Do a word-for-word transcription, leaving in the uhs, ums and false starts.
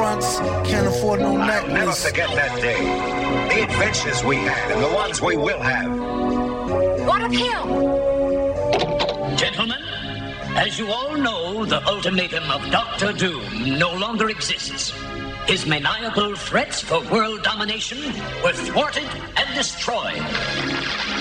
fronts, can't afford no necklace. I'll never forget that day. The adventures we had and the ones we will have. What of him? Gentlemen, as you all know, the ultimatum of Doctor Doom no longer exists. His maniacal threats for world domination were thwarted and destroyed.